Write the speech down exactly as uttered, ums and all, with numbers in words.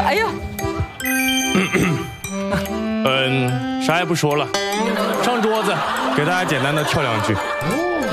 哎呦， 嗯，啥也不说了，上桌子，给大家简单的跳两句。